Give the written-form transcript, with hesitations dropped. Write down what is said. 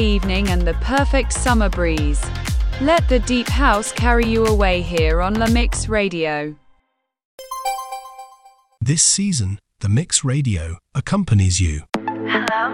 evening and the perfect summer breeze. Let the deep house carry you away here on La Mix Radio. This season, The Mix Radio accompanies you. Hello?